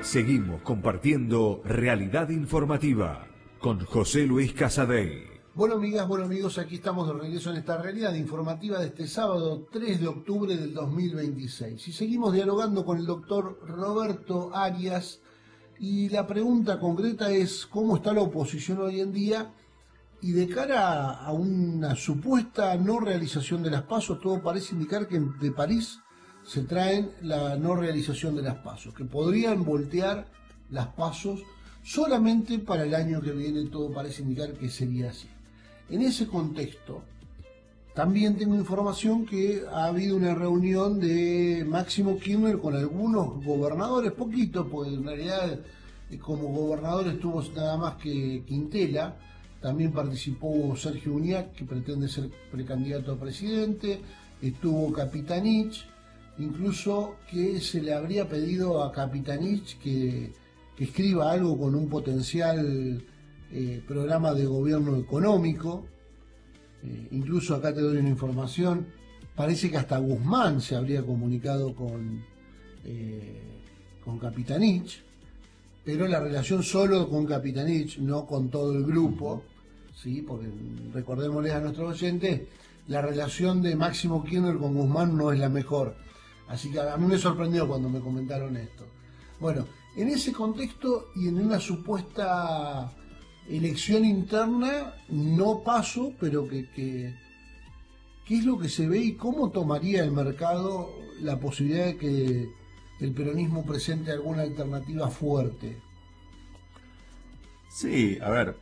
Seguimos compartiendo Realidad Informativa con José Luis Casadei. Bueno, amigas, bueno amigos, aquí estamos de regreso en esta realidad informativa de este sábado 3 de octubre del 2026. Y seguimos dialogando con el doctor Roberto Arias. Y la pregunta concreta es cómo está la oposición hoy en día y de cara a una supuesta no realización de las PASO. Todo parece indicar que de París se traen la no realización de las PASO, que podrían voltear las PASO solamente para el año que viene. Todo parece indicar que sería así. En ese contexto, también tengo información que ha habido una reunión de Máximo Kirchner con algunos gobernadores, poquitos, porque en realidad como gobernador estuvo nada más que Quintela. También participó Sergio Uñac, que pretende ser precandidato a presidente, estuvo Capitanich, incluso que se le habría pedido a Capitanich que escriba algo con un potencial programa de gobierno económico. Incluso acá te doy una información, parece que hasta Guzmán se habría comunicado con Capitanich, pero la relación solo con Capitanich, no con todo el grupo, ¿sí? Porque recordémosles a nuestros oyentes, la relación de Máximo Kirchner con Guzmán no es la mejor. Así que a mí me sorprendió cuando me comentaron esto. Bueno, en ese contexto y en una supuesta elección interna, no PASO, pero ¿qué es lo que se ve y cómo tomaría el mercado la posibilidad de que el peronismo presente alguna alternativa fuerte? Sí, a ver,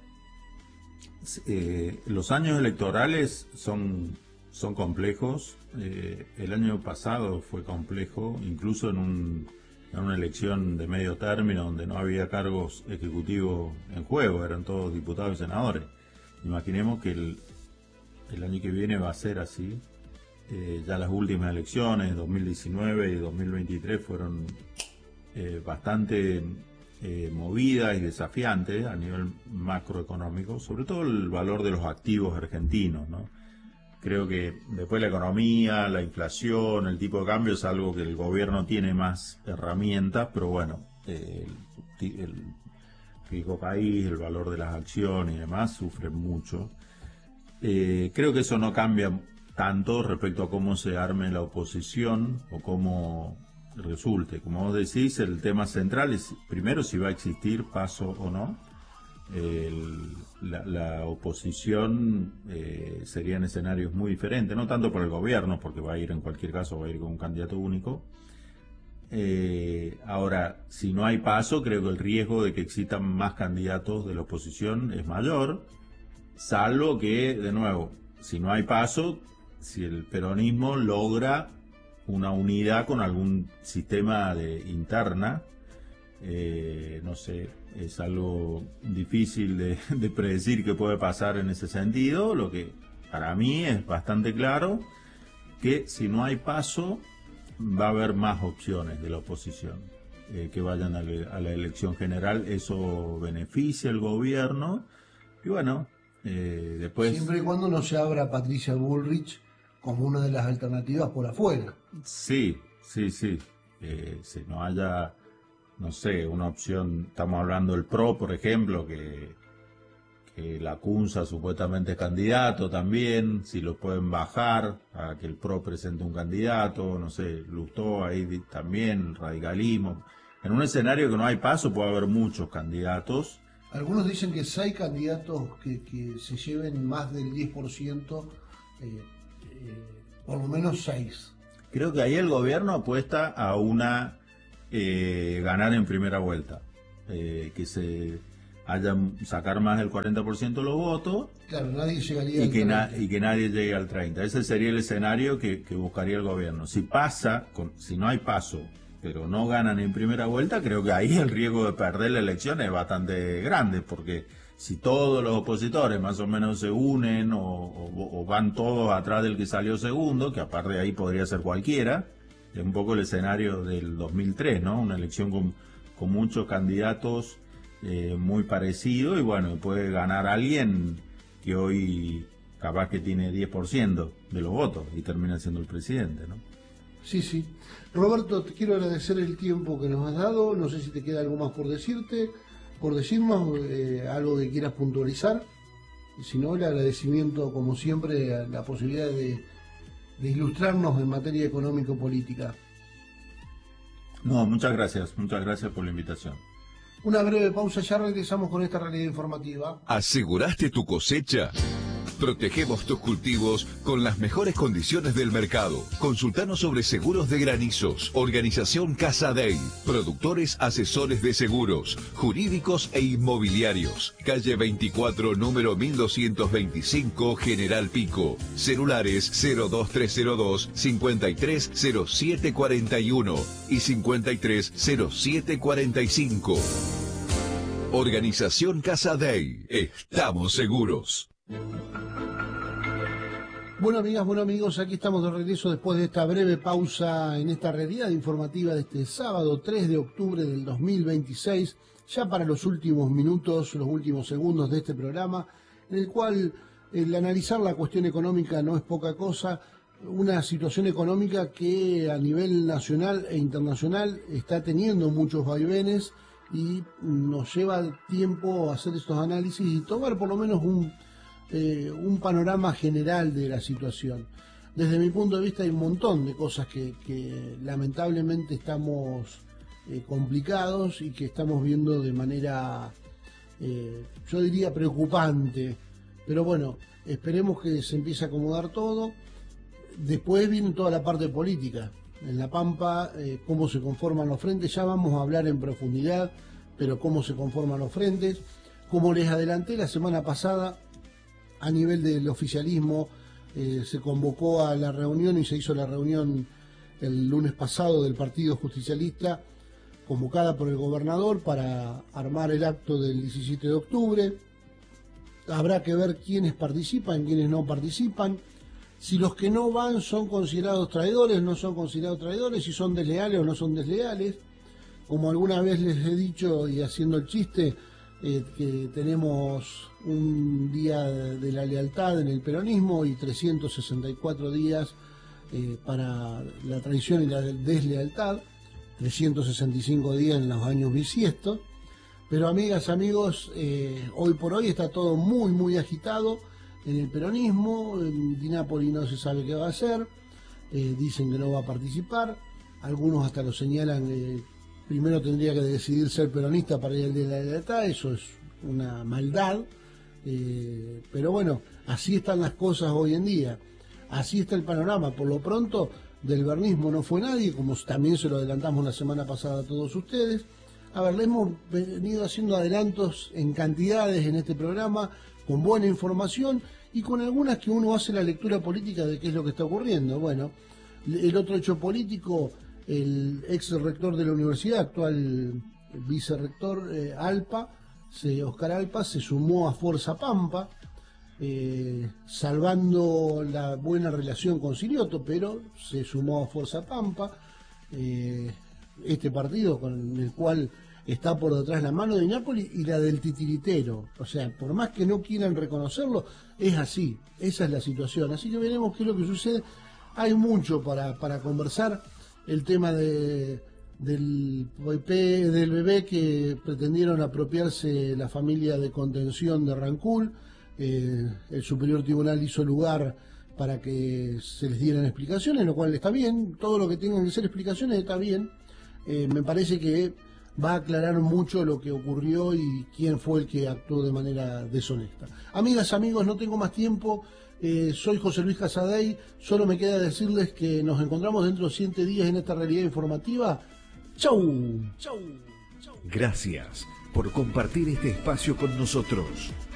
los años electorales son complejos. El año pasado fue complejo, incluso en una elección de medio término donde no había cargos ejecutivos en juego, eran todos diputados y senadores. Imaginemos que el año que viene va a ser así. Ya las últimas elecciones, 2019 y 2023, fueron bastante movidas y desafiantes a nivel macroeconómico, sobre todo el valor de los activos argentinos, ¿no? Creo que después la economía, la inflación, el tipo de cambio es algo que el gobierno tiene más herramientas, pero bueno, el riesgo país, el valor de las acciones y demás sufren mucho. Creo que eso no cambia tanto respecto a cómo se arme la oposición o cómo resulte. Como vos decís, el tema central es primero si va a existir PASO o no. La oposición sería en escenarios muy diferentes, no tanto por el gobierno, porque va a ir en cualquier caso, va a ir con un candidato único. Ahora, si no hay PASO, creo que el riesgo de que existan más candidatos de la oposición es mayor, salvo que, de nuevo, si no hay PASO, si el peronismo logra una unidad con algún sistema interna, no sé, es algo difícil de predecir qué puede pasar en ese sentido. Lo que para mí es bastante claro que si no hay PASO va a haber más opciones de la oposición que vayan a la elección general. Eso beneficia al gobierno y bueno, después... Siempre y cuando no se abra Patricia Bullrich como una de las alternativas por afuera. Sí. Si no haya, no sé, una opción, estamos hablando del PRO, por ejemplo, que la Cunza supuestamente es candidato también, si lo pueden bajar a que el PRO presente un candidato, no sé, Lustó ahí también, radicalismo. En un escenario que no hay PASO puede haber muchos candidatos. Algunos dicen que 6 candidatos que se lleven más del 10%, por lo menos 6. Creo que ahí el gobierno apuesta a una ganar en primera vuelta, que se sacar más del 40% de los votos. Claro, nadie llegaría y que nadie llegue al 30%. Ese sería el escenario que buscaría el gobierno. Si si no hay PASO, pero no ganan en primera vuelta, creo que ahí el riesgo de perder la elección es bastante grande, porque si todos los opositores más o menos se unen o van todos atrás del que salió segundo, que aparte de ahí podría ser cualquiera, es un poco el escenario del 2003, ¿no? Una elección con muchos candidatos muy parecidos y bueno, puede ganar alguien que hoy capaz que tiene 10% de los votos y termina siendo el presidente, ¿no? Sí, sí. Roberto, te quiero agradecer el tiempo que nos has dado. No sé si te queda algo más por decirnos, algo que quieras puntualizar. Si no, el agradecimiento, como siempre, a la posibilidad de ilustrarnos en materia económico-política. No, muchas gracias por la invitación. Una breve pausa, ya regresamos con esta realidad informativa. ¿Aseguraste tu cosecha? Protegemos tus cultivos con las mejores condiciones del mercado. Consultanos sobre seguros de granizos. Organización Casa Dey. Productores asesores de seguros, jurídicos e inmobiliarios. Calle 24, número 1225, General Pico. Celulares 02302 530741 y 530745. Organización Casa Dey. Estamos seguros. Bueno, amigas, bueno, amigos, aquí estamos de regreso después de esta breve pausa en esta realidad informativa de este sábado 3 de octubre del 2026, ya para los últimos minutos, los últimos segundos de este programa, en el cual el analizar la cuestión económica no es poca cosa, una situación económica que a nivel nacional e internacional está teniendo muchos vaivenes y nos lleva tiempo hacer estos análisis y tomar por lo menos un panorama general de la situación. Desde mi punto de vista hay un montón de cosas que lamentablemente estamos complicados y que estamos viendo de manera, yo diría, preocupante. Pero bueno, esperemos que se empiece a acomodar todo. Después viene toda la parte política. En La Pampa, cómo se conforman los frentes, ya vamos a hablar en profundidad, pero cómo se conforman los frentes. Como les adelanté la semana pasada, a nivel del oficialismo se convocó a la reunión y se hizo la reunión el lunes pasado del Partido Justicialista, convocada por el gobernador para armar el acto del 17 de octubre. Habrá que ver quiénes participan, quiénes no participan, si los que no van son considerados traidores, no son considerados traidores, si son desleales o no son desleales. Como alguna vez les he dicho y haciendo el chiste, que tenemos un día de la lealtad en el peronismo y 364 días para la traición y la deslealtad, 365 días en los años bisiestos. Pero amigas, amigos, hoy por hoy está todo muy, muy agitado en el peronismo. Di Napoli no se sabe qué va a hacer, dicen que no va a participar, algunos hasta lo señalan. Primero tendría que decidir ser peronista para ir al día de la lealtad, eso es una maldad, pero bueno, así están las cosas hoy en día, así está el panorama. Por lo pronto, del bernismo no fue nadie, como también se lo adelantamos la semana pasada a todos ustedes. A ver, le hemos venido haciendo adelantos en cantidades en este programa, con buena información y con algunas que uno hace la lectura política de qué es lo que está ocurriendo. Bueno, el otro hecho político, el ex rector de la universidad, actual vicerrector Oscar Alpa, se sumó a Fuerza Pampa, salvando la buena relación con Sirioto, pero se sumó a Fuerza Pampa, este partido con el cual está por detrás la mano de Napoli y la del titiritero. O sea, por más que no quieran reconocerlo, es así, esa es la situación. Así que veremos qué es lo que sucede. Hay mucho para conversar. El tema del bebé que pretendieron apropiarse la familia de contención de Rancul. El Superior Tribunal hizo lugar para que se les dieran explicaciones, lo cual está bien. Todo lo que tengan que ser explicaciones está bien. Me parece que va a aclarar mucho lo que ocurrió y quién fue el que actuó de manera deshonesta. Amigas, amigos, no tengo más tiempo. Soy José Luis Casa Dey. Solo me queda decirles que nos encontramos dentro de 7 días en esta realidad informativa. ¡Chau! Gracias por compartir este espacio con nosotros.